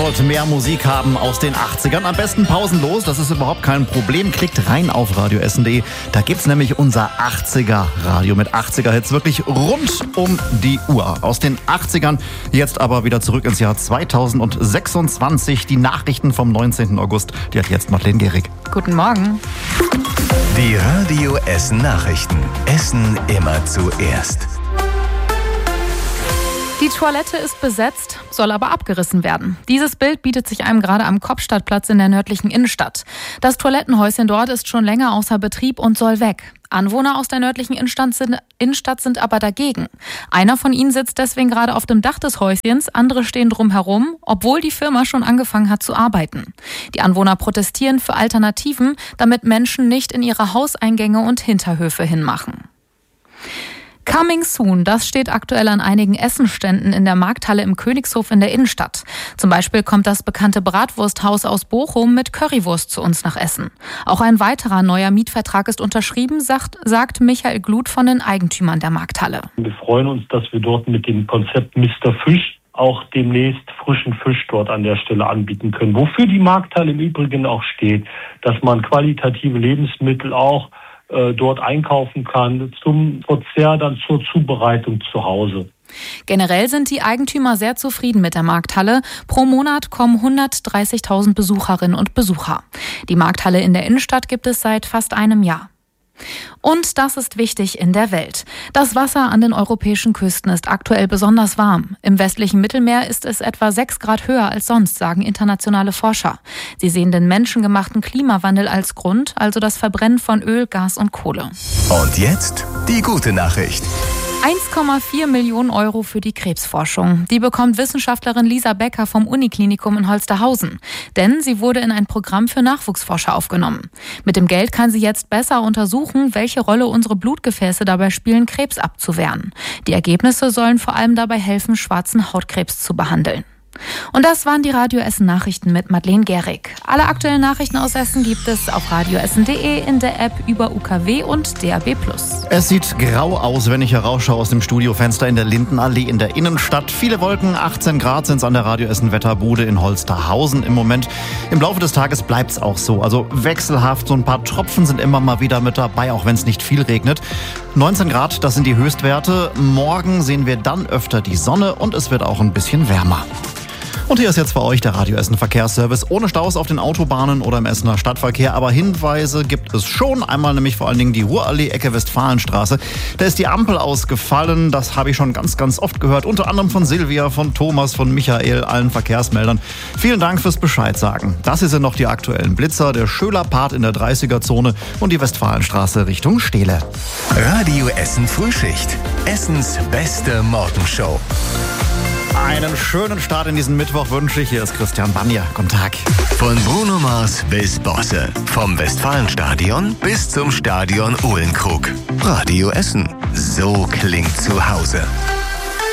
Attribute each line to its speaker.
Speaker 1: wollt mehr Musik haben aus den 80ern? Am besten pausenlos, das ist überhaupt kein Problem. Klickt rein auf radioessen.de. Da gibt's nämlich unser 80er-Radio mit 80er-Hits wirklich rund um die Uhr. Aus den 80ern, jetzt aber wieder zurück ins Jahr 2026. Die Nachrichten vom 19. August, die hat jetzt Madeleine Gehrig.
Speaker 2: Guten Morgen.
Speaker 3: Die Radio Essen Nachrichten. Essen immer zuerst.
Speaker 2: Die Toilette ist besetzt, soll aber abgerissen werden. Dieses Bild bietet sich einem gerade am Kopstadtplatz in der nördlichen Innenstadt. Das Toilettenhäuschen dort ist schon länger außer Betrieb und soll weg. Anwohner aus der nördlichen Innenstadt sind aber dagegen. Einer von ihnen sitzt deswegen gerade auf dem Dach des Häuschens, andere stehen drumherum, obwohl die Firma schon angefangen hat zu arbeiten. Die Anwohner protestieren für Alternativen, damit Menschen nicht in ihre Hauseingänge und Hinterhöfe hinmachen. Coming soon, das steht aktuell an einigen Essenständen in der Markthalle im Königshof in der Innenstadt. Zum Beispiel kommt das bekannte Bratwursthaus aus Bochum mit Currywurst zu uns nach Essen. Auch ein weiterer neuer Mietvertrag ist unterschrieben, sagt Michael Gluth von den Eigentümern der Markthalle.
Speaker 4: Wir freuen uns, dass wir dort mit dem Konzept Mr. Fisch auch demnächst frischen Fisch dort an der Stelle anbieten können. Wofür die Markthalle im Übrigen auch steht, dass man qualitative Lebensmittel auch dort einkaufen kann, zum Verzehr, dann zur Zubereitung zu Hause.
Speaker 2: Generell sind die Eigentümer sehr zufrieden mit der Markthalle. Pro Monat kommen 130.000 Besucherinnen und Besucher. Die Markthalle in der Innenstadt gibt es seit fast einem Jahr. Und das ist wichtig in der Welt. Das Wasser an den europäischen Küsten ist aktuell besonders warm. Im westlichen Mittelmeer ist es etwa 6 Grad höher als sonst, sagen internationale Forscher. Sie sehen den menschengemachten Klimawandel als Grund, also das Verbrennen von Öl, Gas und Kohle.
Speaker 3: Und jetzt die gute Nachricht.
Speaker 2: 1,4 Millionen Euro für die Krebsforschung. Die bekommt Wissenschaftlerin Lisa Becker vom Uniklinikum in Holsterhausen. Denn sie wurde in ein Programm für Nachwuchsforscher aufgenommen. Mit dem Geld kann sie jetzt besser untersuchen, welche Rolle unsere Blutgefäße dabei spielen, Krebs abzuwehren. Die Ergebnisse sollen vor allem dabei helfen, schwarzen Hautkrebs zu behandeln. Und das waren die Radio Essen Nachrichten mit Madeleine Gehrig. Alle aktuellen Nachrichten aus Essen gibt es auf radioessen.de, in der App über UKW und DAB+.
Speaker 1: Es sieht grau aus, wenn ich herausschaue aus dem Studiofenster in der Lindenallee in der Innenstadt. Viele Wolken, 18 Grad sind es an der Radio Essen Wetterbude in Holsterhausen im Moment. Im Laufe des Tages bleibt es auch so. Also wechselhaft, so ein paar Tropfen sind immer mal wieder mit dabei, auch wenn es nicht viel regnet. 19 Grad, das sind die Höchstwerte. Morgen sehen wir dann öfter die Sonne und es wird auch ein bisschen wärmer. Und hier ist jetzt für euch der Radio Essen Verkehrsservice. Ohne Staus auf den Autobahnen oder im Essener Stadtverkehr. Aber Hinweise gibt es schon. Einmal nämlich vor allen Dingen die Ruhrallee, Ecke Westfalenstraße. Da ist die Ampel ausgefallen. Das habe ich schon ganz, ganz oft gehört. Unter anderem von Silvia, von Thomas, von Michael, allen Verkehrsmeldern. Vielen Dank fürs Bescheid sagen. Das hier sind noch die aktuellen Blitzer. Der Schöler-Part in der 30er-Zone und die Westfalenstraße Richtung Steele.
Speaker 3: Radio Essen Frühschicht. Essens beste Morgenshow.
Speaker 1: Einen schönen Start in diesen Mittwoch wünsche ich. Hier ist Christian Banja. Guten Tag.
Speaker 3: Von Bruno Mars bis Bosse. Vom Westfalenstadion bis zum Stadion Uhlenkrug. Radio Essen. So klingt zu Hause.